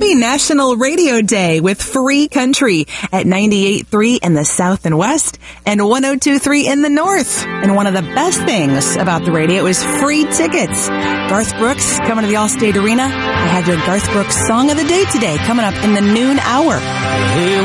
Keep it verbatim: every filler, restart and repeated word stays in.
Happy National Radio Day with Free Country at ninety-eight point three in the South and West and one oh two point three in the North. And one of the best things about the radio is free tickets. Garth Brooks coming to the Allstate Arena. I have your Garth Brooks Song of the Day today coming up in the noon hour.